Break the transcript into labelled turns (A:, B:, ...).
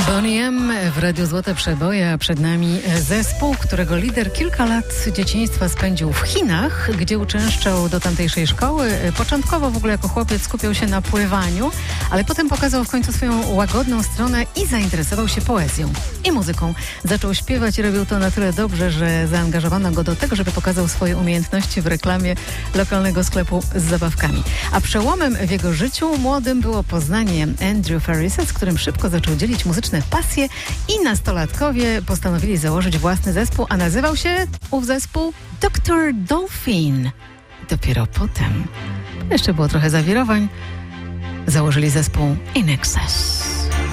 A: Boney M w Radiu Złote Przeboje, a przed nami zespół, którego lider kilka lat dzieciństwa spędził w Chinach, gdzie uczęszczał do tamtejszej szkoły. Początkowo w ogóle jako chłopiec skupiał się na pływaniu, ale potem pokazał w końcu swoją łagodną stronę i zainteresował się poezją i muzyką. Zaczął śpiewać i robił to na tyle dobrze, że zaangażowano go do tego, żeby pokazał swoje umiejętności w reklamie lokalnego sklepu z zabawkami. A przełomem w jego życiu młodym było poznanie Andrew Farrisa, z którym szybko zaczął dzielić muzyczne pasje i nastolatkowie postanowili założyć własny zespół, a nazywał się ów zespół Dr. Dolphin. Dopiero potem, jeszcze było trochę zawirowań, założyli zespół In Excess.